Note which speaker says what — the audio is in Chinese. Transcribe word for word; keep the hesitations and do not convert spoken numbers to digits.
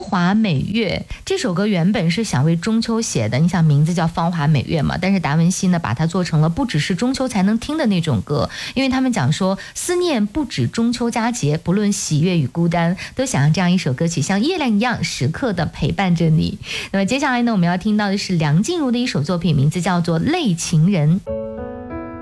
Speaker 1: 华美月》这首歌原本是想为中秋写的，你想名字叫《芳华美月》嘛，但是达文西呢把它做成了不只是中秋才能听的那种歌，因为他们讲说思念不止中秋佳节，不论喜悦与孤单，都想让这样一首歌曲像月亮一样时刻的陪伴着你。那么接下来呢，我们要听到的是梁静茹的一首作品，名字叫做《泪情人》。